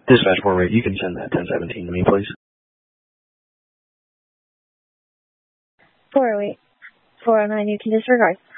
Dispatch 48, you can send that 1017 to me, please. 408, 409, you can disregard.